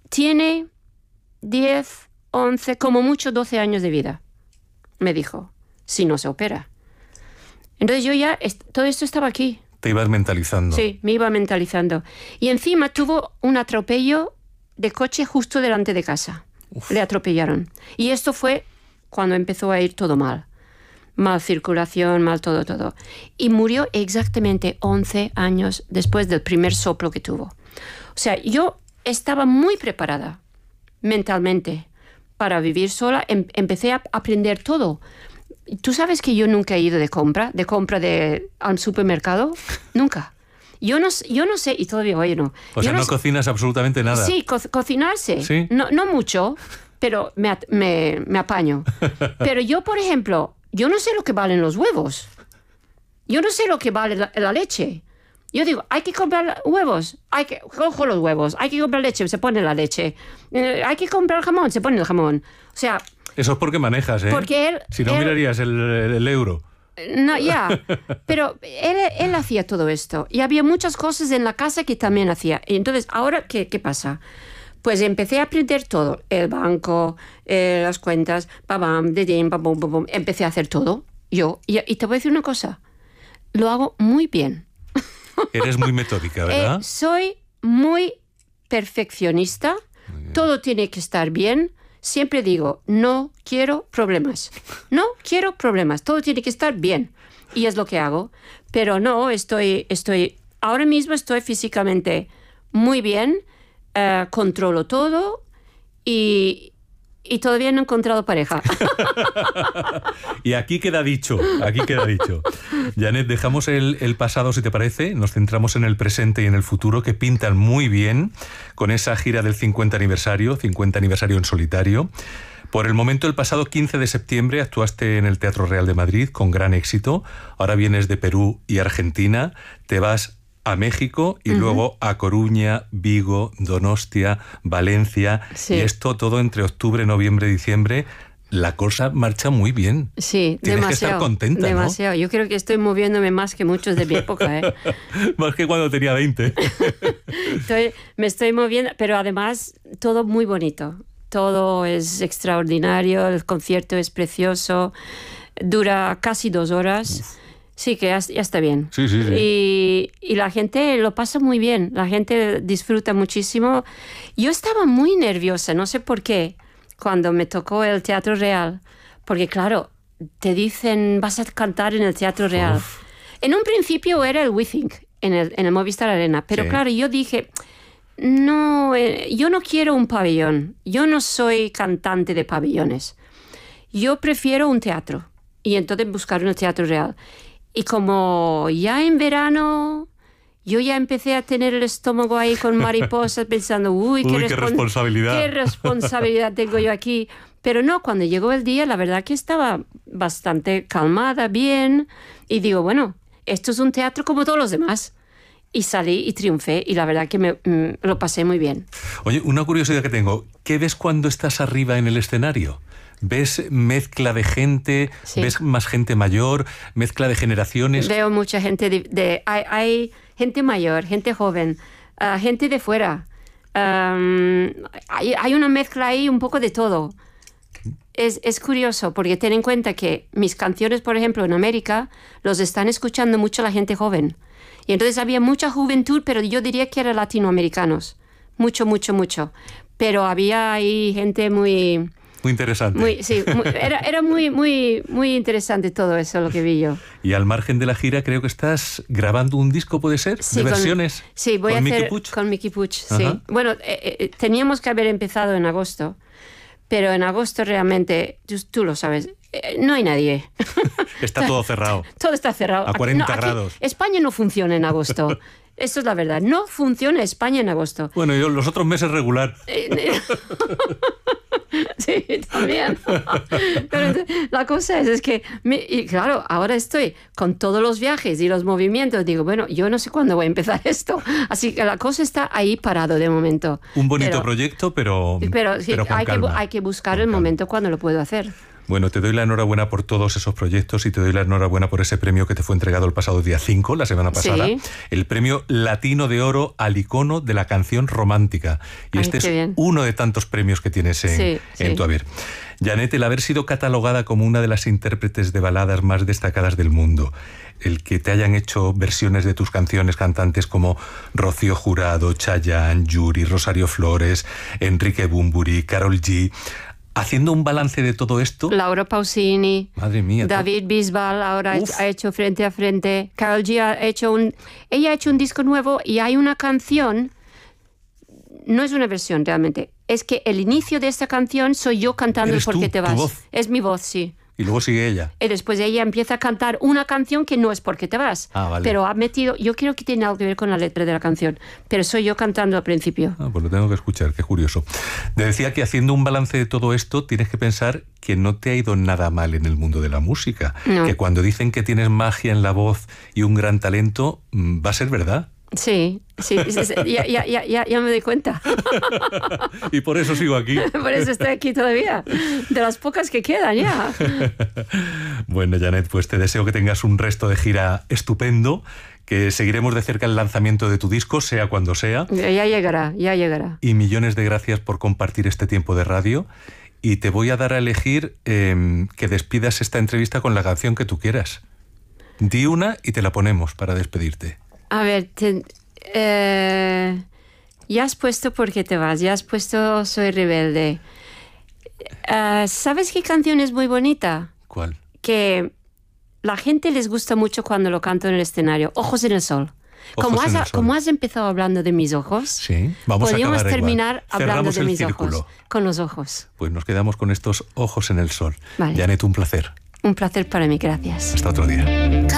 tiene 10, 11, como mucho 12 años de vida, me dijo, si no se opera. Entonces yo ya, todo esto estaba aquí. Te ibas mentalizando. Sí, me iba mentalizando. Y encima tuvo un atropello de coche justo delante de casa. Uf. Le atropellaron. Y esto fue cuando empezó a ir todo mal. Mal circulación, mal todo. Y murió exactamente 11 años después del primer soplo que tuvo. O sea, yo estaba muy preparada mentalmente para vivir sola. Empecé a aprender todo. Tú sabes que yo nunca he ido de compra al supermercado. Nunca. Yo no sé, y todavía hoy no. O sea, no cocinas absolutamente nada. Sí, cocinarse. ¿Sí? No mucho, pero me apaño. Pero yo, por ejemplo, yo no sé lo que valen los huevos. Yo no sé lo que vale la leche. Yo digo, hay que comprar huevos, cojo los huevos, hay que comprar leche, se pone la leche. Hay que comprar jamón, se pone el jamón. O sea... Eso es porque manejas, ¿eh? Porque si no, mirarías el euro. No, ya. Pero él hacía todo esto. Y había muchas cosas en la casa que también hacía. Y entonces, ¿ahora qué pasa? Pues empecé a aprender todo. El banco, las cuentas, empecé a hacer todo. Yo. Y te voy a decir una cosa. Lo hago muy bien. Eres muy metódica, ¿verdad? Soy muy perfeccionista. Todo tiene que estar bien. Siempre digo, no quiero problemas. No quiero problemas. Todo tiene que estar bien. Y es lo que hago. Pero no, ahora mismo estoy físicamente muy bien. Controlo todo y todavía no he encontrado pareja. Y aquí queda dicho. Janet, dejamos el pasado, si te parece, nos centramos en el presente y en el futuro, que pintan muy bien con esa gira del 50 aniversario en solitario. Por el momento, el pasado 15 de septiembre actuaste en el Teatro Real de Madrid con gran éxito. Ahora vienes de Perú y Argentina, te vas a México y luego a Coruña, Vigo, Donostia, Valencia. Sí. Y esto todo entre octubre, noviembre, diciembre. La cosa marcha muy bien. Sí, tienes demasiado. Que estar contenta, demasiado. ¿No? Yo creo que estoy moviéndome más que muchos de mi época, ¿eh? Más que cuando tenía 20. Me estoy moviendo, pero además todo muy bonito. Todo es extraordinario, el concierto es precioso, dura casi 2 horas. Uf. Sí, que ya está bien. Sí. Y la gente lo pasa muy bien, la gente disfruta muchísimo. Yo estaba muy nerviosa, no sé por qué, cuando me tocó el Teatro Real, porque claro, te dicen, vas a cantar en el Teatro Real. Uf. En un principio era el WeThink, en el Movistar Arena, pero claro, yo dije, no, yo no quiero un pabellón, yo no soy cantante de pabellones, yo prefiero un teatro, y entonces buscar un Teatro Real. Y como ya en verano, yo ya empecé a tener el estómago ahí con mariposas pensando, qué responsabilidad. Qué responsabilidad tengo yo aquí. Pero no, cuando llegó el día, la verdad que estaba bastante calmada, bien. Y digo, bueno, esto es un teatro como todos los demás. Y salí y triunfé y la verdad que lo pasé muy bien. Oye, una curiosidad que tengo. ¿Qué ves cuando estás arriba en el escenario? ¿Ves mezcla de gente? Sí. ¿Ves más gente mayor? ¿Mezcla de generaciones? Veo mucha gente. Hay gente mayor, gente joven, gente de fuera. Hay una mezcla ahí un poco de todo. Es curioso porque ten en cuenta que mis canciones, por ejemplo, en América, los están escuchando mucho la gente joven. Y entonces había mucha juventud, pero yo diría que eran latinoamericanos. Mucho. Pero había ahí gente muy interesante. Era muy interesante todo eso, lo que vi yo. Y al margen de la gira, creo que estás grabando un disco, ¿puede ser? Sí, ¿de versiones? Sí, voy a hacer con Miki Puig, sí. Bueno, teníamos que haber empezado en agosto, pero en agosto realmente, tú lo sabes, no hay nadie. Está todo cerrado. Todo está cerrado. A 40 grados. España no funciona en agosto. Eso es la verdad. No funciona España en agosto. Bueno, y los otros meses regular. Sí, también. Pero la cosa es que, y claro, ahora estoy con todos los viajes y los movimientos. Digo, bueno, yo no sé cuándo voy a empezar esto. Así que la cosa está ahí parado de momento. Un bonito proyecto, pero sí, con calma. hay que buscar el momento cuando lo puedo hacer. Bueno, te doy la enhorabuena por todos esos proyectos y te doy la enhorabuena por ese premio que te fue entregado el pasado día 5, la semana pasada. Sí. El premio Latino de Oro al icono de la canción romántica. Y Ay, este es bien. uno de tantos premios que tienes en tu haber. Janet, el haber sido catalogada como una de las intérpretes de baladas más destacadas del mundo, el que te hayan hecho versiones de tus canciones cantantes como Rocío Jurado, Chayanne, Yuri, Rosario Flores, Enrique Bunbury, Karol G. Haciendo un balance de todo esto... Laura Pausini, madre mía, David Bisbal ahora ha hecho Frente a Frente. Karol G ella ha hecho un disco nuevo y hay una canción, no es una versión realmente, es que el inicio de esta canción soy yo cantando ¿Eres ¿Por qué tú, te tu vas? voz? Es mi voz, sí. Y luego sigue ella. Y después ella empieza a cantar una canción que no es Por qué te vas. Ah, vale. Pero ha metido, yo creo que tiene algo que ver con la letra de la canción, pero soy yo cantando al principio. Ah, pues lo tengo que escuchar, qué curioso. Te decía que haciendo un balance de todo esto, tienes que pensar que no te ha ido nada mal en el mundo de la música. No. Que cuando dicen que tienes magia en la voz y un gran talento, va a ser verdad. Sí, ya me doy cuenta. Y por eso sigo aquí. Por eso estoy aquí todavía. De las pocas que quedan ya. Bueno, Janet, pues te deseo que tengas un resto de gira estupendo, que seguiremos de cerca el lanzamiento de tu disco, sea cuando sea. Ya llegará. Y millones de gracias por compartir este tiempo de radio. Y te voy a dar a elegir que despidas esta entrevista con la canción que tú quieras. Di una y te la ponemos para despedirte. A ver, ya has puesto Por qué te vas, ya has puesto Soy rebelde. ¿Sabes qué canción es muy bonita? ¿Cuál? Que la gente les gusta mucho cuando lo canto en el escenario. Ojos en el sol. Como has empezado hablando de mis ojos, sí, vamos podríamos a acabar terminar igual. hablando de mis círculo. ojos. Con los ojos. Pues nos quedamos con estos ojos en el sol. Vale. Janet, un placer. Un placer para mí, gracias. Hasta otro día.